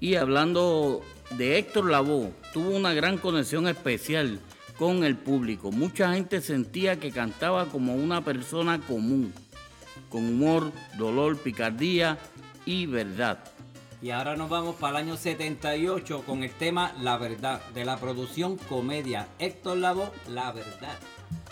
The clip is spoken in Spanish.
Y hablando de Héctor Lavoe, tuvo una gran conexión especial con el público. Mucha gente sentía que cantaba como una persona común, con humor, dolor, picardía y verdad. Y ahora nos vamos para el año 78 con el tema La Verdad, de la producción Comedia. Héctor Lavoe, La Verdad.